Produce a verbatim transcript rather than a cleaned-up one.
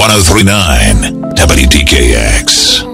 one oh three point nine W T K X.